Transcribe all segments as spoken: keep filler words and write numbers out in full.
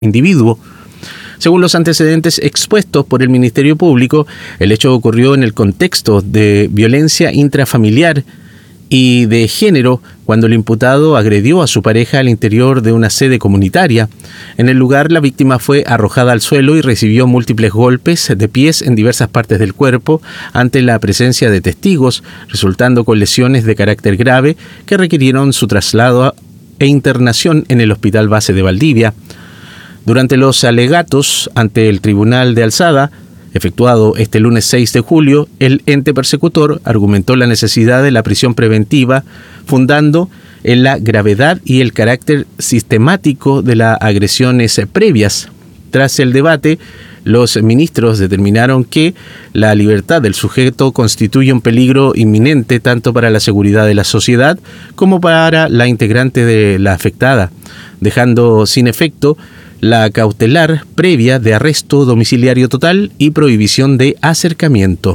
individuo. Según los antecedentes expuestos por el Ministerio Público, el hecho ocurrió en el contexto de violencia intrafamiliar y de género cuando el imputado agredió a su pareja al interior de una sede comunitaria. En el lugar, la víctima fue arrojada al suelo y recibió múltiples golpes de pies en diversas partes del cuerpo ante la presencia de testigos, resultando con lesiones de carácter grave que requirieron su traslado e internación en el Hospital Base de Valdivia. Durante los alegatos ante el Tribunal de Alzada, efectuado este lunes seis de julio, el ente persecutor argumentó la necesidad de la prisión preventiva, fundando en la gravedad y el carácter sistemático de las agresiones previas. Tras el debate, los ministros determinaron que la libertad del sujeto constituye un peligro inminente tanto para la seguridad de la sociedad como para la integrante de la afectada, dejando sin efecto la cautelar previa de arresto domiciliario total y prohibición de acercamiento.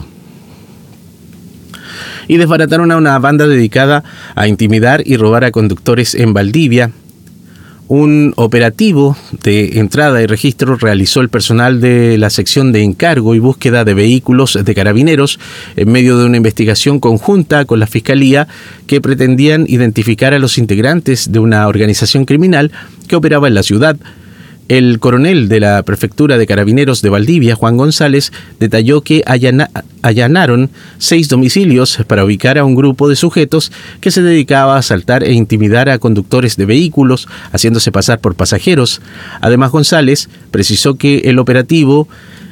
Y desbarataron a una banda dedicada a intimidar y robar a conductores en Valdivia. Un operativo de entrada y registro realizó el personal de la sección de encargo y búsqueda de vehículos de Carabineros en medio de una investigación conjunta con la Fiscalía que pretendían identificar a los integrantes de una organización criminal que operaba en la ciudad. El coronel de la Prefectura de Carabineros de Valdivia, Juan González, detalló que allana, allanaron seis domicilios para ubicar a un grupo de sujetos que se dedicaba a asaltar e intimidar a conductores de vehículos, haciéndose pasar por pasajeros. Además, González precisó que el operativo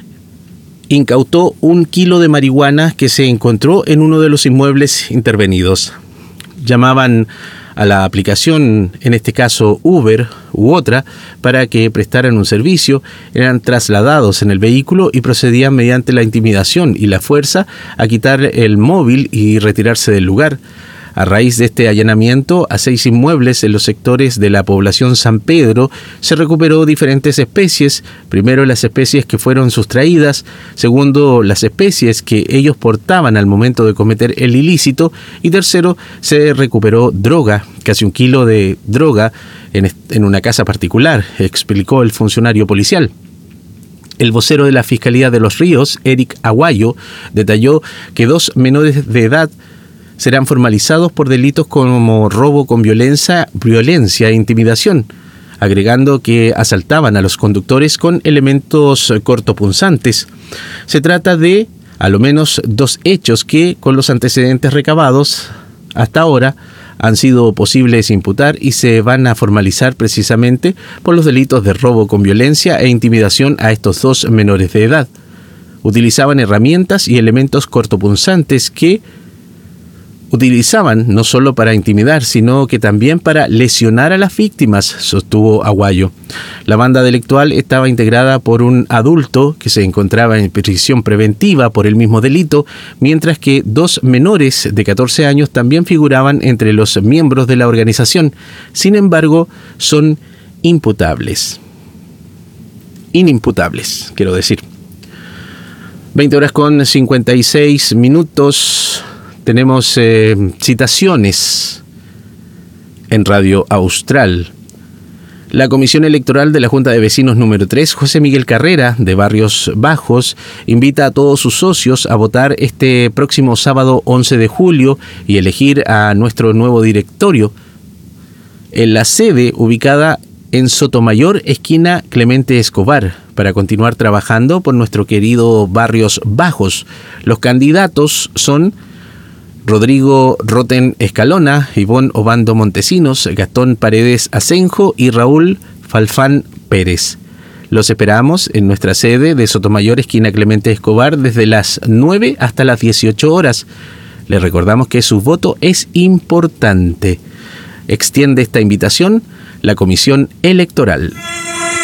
incautó un kilo de marihuana que se encontró en uno de los inmuebles intervenidos. Llamaban a la aplicación, en este caso Uber u otra, para que prestaran un servicio, eran trasladados en el vehículo y procedían mediante la intimidación y la fuerza a quitar el móvil y retirarse del lugar. A raíz de este allanamiento a seis inmuebles en los sectores de la población San Pedro, se recuperó diferentes especies. Primero, las especies que fueron sustraídas. Segundo, las especies que ellos portaban al momento de cometer el ilícito. Y tercero, se recuperó droga, casi un kilo de droga en, en una casa particular, explicó el funcionario policial. El vocero de la Fiscalía de Los Ríos, Eric Aguayo, detalló que dos menores de edad serán formalizados por delitos como robo con violencia, violencia e intimidación, agregando que asaltaban a los conductores con elementos cortopunzantes. Se trata de, a lo menos, dos hechos que, con los antecedentes recabados hasta ahora, han sido posibles imputar y se van a formalizar precisamente por los delitos de robo con violencia e intimidación a estos dos menores de edad. Utilizaban herramientas y elementos cortopunzantes que utilizaban no solo para intimidar, sino que también para lesionar a las víctimas, sostuvo Aguayo. La banda delictual estaba integrada por un adulto que se encontraba en prisión preventiva por el mismo delito, mientras que dos menores de catorce años también figuraban entre los miembros de la organización. Sin embargo, son imputables. Inimputables, quiero decir. veinte horas con cincuenta y seis minutos. Tenemos eh, citaciones en Radio Austral. La Comisión Electoral de la Junta de Vecinos número tres, José Miguel Carrera, de Barrios Bajos, invita a todos sus socios a votar este próximo sábado once de julio y elegir a nuestro nuevo directorio en la sede ubicada en Sotomayor, esquina Clemente Escobar, para continuar trabajando por nuestro querido Barrios Bajos. Los candidatos son Rodrigo Roten Escalona, Ivonne Obando Montesinos, Gastón Paredes Asenjo y Raúl Falfán Pérez. Los esperamos en nuestra sede de Sotomayor, esquina Clemente Escobar, desde las nueve hasta las dieciocho horas. Les recordamos que su voto es importante. Extiende esta invitación la Comisión Electoral.